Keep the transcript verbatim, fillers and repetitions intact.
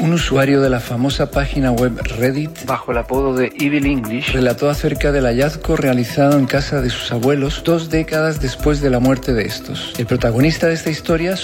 Un usuario de la famosa página web Reddit, bajo el apodo de Evil English, relató acerca del hallazgo realizado en casa de sus abuelos dos décadas después de la muerte de estos. El protagonista de esta historia